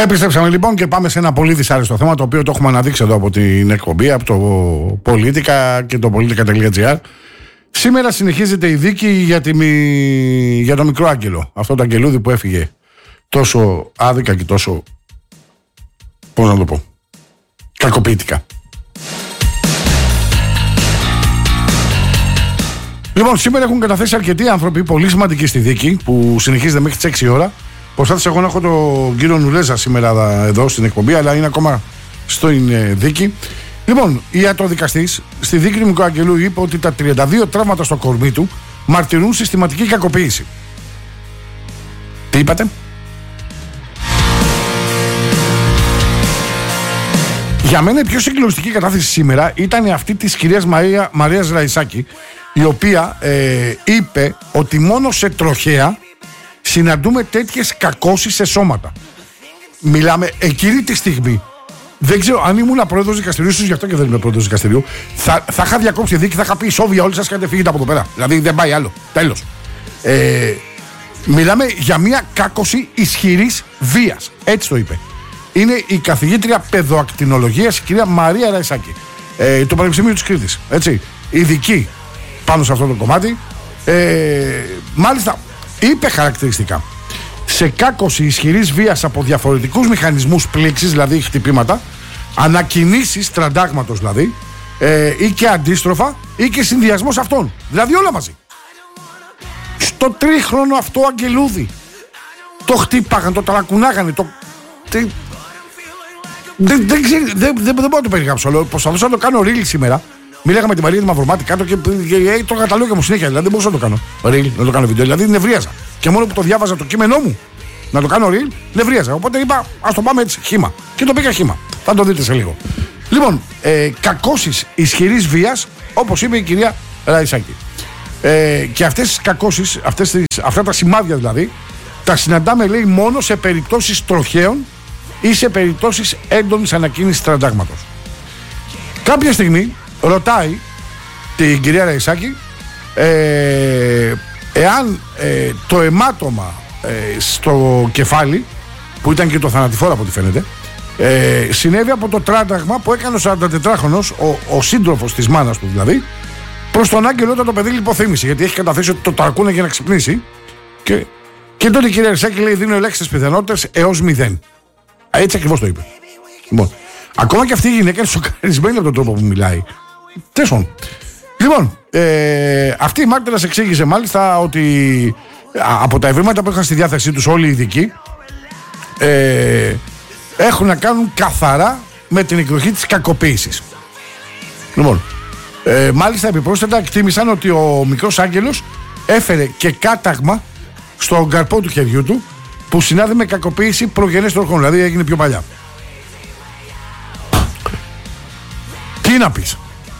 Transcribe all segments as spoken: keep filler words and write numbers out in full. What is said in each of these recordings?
Επιστρέψαμε λοιπόν και πάμε σε ένα πολύ δυσάρεστο θέμα, το οποίο το έχουμε αναδείξει εδώ από την εκπομπή, από το Πολίτικα και το πολίτικα.gr. Σήμερα συνεχίζεται η δίκη για, τη, για το μικρό άγγελο. Αυτό το αγγελούδι που έφυγε τόσο άδικα και τόσο, πώς να το πω, κακοποιητικά. Λοιπόν, σήμερα έχουν καταθέσει αρκετοί άνθρωποι πολύ σημαντικοί στη δίκη που συνεχίζεται μέχρι τις έξι ώρα. Προσπάθησα εγώ να έχω τον κύριο Νουλέζα σήμερα εδώ στην εκπομπή, αλλά είναι ακόμα στην δίκη. Λοιπόν, η ιατροδικαστής στη δίκη του Μικροαγγελού είπε ότι τα τριάντα δύο τραύματα στο κορμί του μαρτυρούν συστηματική κακοποίηση. Τι είπατε? Για μένα η πιο συγκλονιστική κατάθεση σήμερα ήταν αυτή της κυρίας Μαρία, Μαρίας Ραϊσάκη, η οποία ε, είπε ότι μόνο σε τροχέα συναντούμε τέτοιες κακώσεις σε σώματα. Μιλάμε εκείνη τη στιγμή. Δεν ξέρω αν ήμουν πρόεδρος δικαστηρίου, ίσως γι' αυτό και δεν είμαι πρόεδρος δικαστηρίου, θα, θα είχα διακόψει δίκη, θα είχα πει σόβια όλοι σας και είχατε φύγετε από εδώ πέρα. Δηλαδή δεν πάει άλλο. Τέλος. Ε, μιλάμε για μια κάκωση ισχυρής βίας. Έτσι το είπε. Είναι η καθηγήτρια παιδοακτινολογίας, η κυρία Μαρία Ραϊσάκη, ε, του Πανεπιστημίου της Κρήτης. Έτσι. Ειδική πάνω σε αυτό το κομμάτι. Ε, μάλιστα, είπε χαρακτηριστικά. Σε κάκωση ισχυρής βίας από διαφορετικούς μηχανισμούς πλήξης, δηλαδή χτυπήματα, ανακινήσεις τραντάγματος δηλαδή, ε, ή και αντίστροφα, ή και συνδυασμός αυτών. Δηλαδή όλα μαζί. Στο τρίχρονο αυτό αγγελούδι. Το χτύπαγαν, το ταρακουνάγανε, το... Δεν, δεν, δεν, δεν, δεν μπορώ να το περιγράψω. Προσπαθούσα να το κάνω ρίλ σήμερα. Μίλαγα με τη Μαρία τη Μαυρομάτη κάτω και, και, και το καταλόγιο μου συνέχεια. Δηλαδή δεν μπορούσα να το κάνω ρίλ, να το κάνω βίντεο. Δηλαδή νευρίαζα. Και μόνο που το διάβαζα το κείμενό μου να το κάνω ρίλ, νευρίαζα. Οπότε είπα, ας το πάμε έτσι, χύμα. Και το πήγα χύμα. Θα το δείτε σε λίγο. Λοιπόν, ε, κακώσεις ισχυρής βίας, όπως είπε η κυρία Ραϊσάκη. Ε, και αυτές τις κακώσεις, αυτές τις, αυτά τα σημάδια δηλαδή, τα συναντάμε, λέει, μόνο σε περιπτώσεις τροχαίων ή σε περιπτώσεις έντονης ανακίνησης τραντάγματος. Κάποια στιγμή ρωτάει την κυρία Ραϊσάκη ε, εάν ε, το αιμάτωμα ε, στο κεφάλι, που ήταν και το θανατηφόρο από ό,τι φαίνεται, ε, συνέβη από το τράνταγμα που έκανε ο σαραντατετράχρονος, ο, ο σύντροφος της μάνας του δηλαδή, προς τον άγγελο όταν το παιδί λιποθύμησε, γιατί έχει καταθέσει ότι το ταρακούνε για να ξυπνήσει. Και, και τότε η κυρία Ραϊσάκη λέει: δίνω ελάχιστες πιθανότητες έως μηδέν. Έτσι ακριβώς το είπε. Λοιπόν, ακόμα και αυτή η γυναίκα είναι σοκαρισμένη από τον τρόπο που μιλάει. Τέσσερις. Λοιπόν, ε, αυτή η μάρτυρας εξήγησε μάλιστα ότι από τα ευρήματα που είχαν στη διάθεσή τους όλοι οι ειδικοί, ε, έχουν να κάνουν καθαρά με την εκδοχή της κακοποίησης. Λοιπόν, ε, μάλιστα επιπρόσθετα εκτίμησαν ότι ο μικρός άγγελος έφερε και κάταγμα στον καρπό του χεριού του που συνάδει με κακοποίηση προγενέστερων χρόνων, δηλαδή έγινε πιο παλιά. Τι να πεις?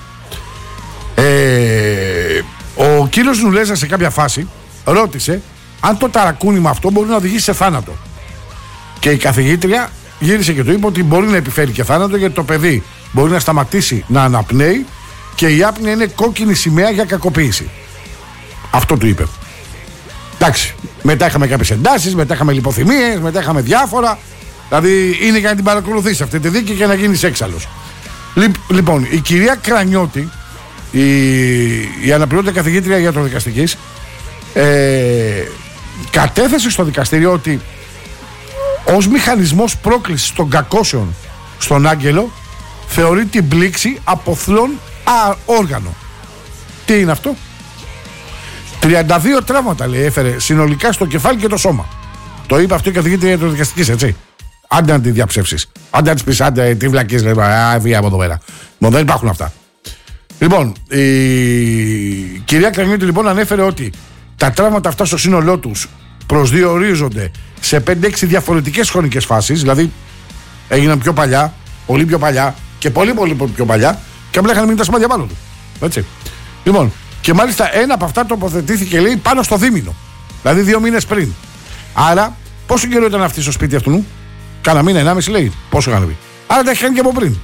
Ε, ο κύριος Νουλέζα σε κάποια φάση ρώτησε αν το ταρακούνημα αυτό μπορεί να οδηγήσει σε θάνατο. Και η καθηγήτρια γύρισε και του είπε ότι μπορεί να επιφέρει και θάνατο, γιατί το παιδί μπορεί να σταματήσει να αναπνέει και η άπνοια είναι κόκκινη σημαία για κακοποίηση. Αυτό του είπε. Εντάξει, μετά είχαμε κάποιες εντάσεις, μετά είχαμε λιποθυμίες, μετά είχαμε διάφορα. Δηλαδή είναι για να την παρακολουθήσει αυτή τη δίκη και να γίνεις έξαλλος. Λοιπόν, η κυρία Κρανιώτη, η, η αναπληρώτητα καθηγήτρια ιατροδικαστικής, ε, κατέθεσε στο δικαστήριο ότι ως μηχανισμός πρόκλησης των κακώσεων στον άγγελο θεωρεί την πλήξη από θλόν α, όργανο. Τι είναι αυτό? τριάντα δύο τραύματα, λέει, έφερε συνολικά στο κεφάλι και το σώμα. Το είπε αυτό η καθηγήτρια ιατροδικαστικής, έτσι. Άντε να τη διαψεύσεις. Άντε να της πεις, άντε τι βλακείς, λέει, α, βία από εδώ πέρα. Μα δεν υπάρχουν αυτά. Λοιπόν, η κυρία Κρανιώτη λοιπόν ανέφερε ότι τα τραύματα αυτά στο σύνολό τους προσδιορίζονται σε πέντε έξι διαφορετικές χρονικές φάσεις, δηλαδή έγιναν πιο παλιά, πολύ πιο παλιά και πολύ πολύ πιο παλιά, και απλά είχαν μείνει τα σημάδια πάνω του. Έτσι. Λοιπόν, και μάλιστα ένα από αυτά τοποθετήθηκε, λέει, πάνω στο δίμηνο. Δηλαδή δύο μήνες πριν. Άρα, πόσο καιρό ήταν αυτή στο σπίτι αυτού? Κάνα μήνα, ενάμιση, λέει. Πόσο είχαν πει? Άρα τα έχει κάνει και από πριν.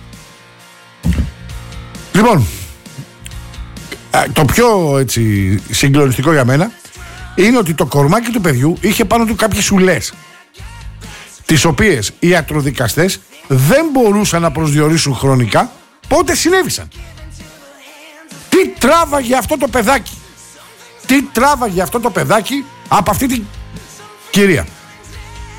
Λοιπόν, το πιο έτσι συγκλονιστικό για μένα είναι ότι το κορμάκι του παιδιού είχε πάνω του κάποιες ουλές. τις οποίες οι ιατροδικαστές δεν μπορούσαν να προσδιορίσουν χρονικά πότε συνέβησαν. Τι τράβαγε αυτό το παιδάκι, τι τράβαγε αυτό το παιδάκι από αυτή την κυρία.